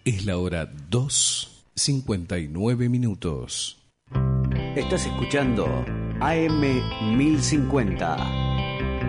Es la hora 2:59. Estás escuchando AM 1050.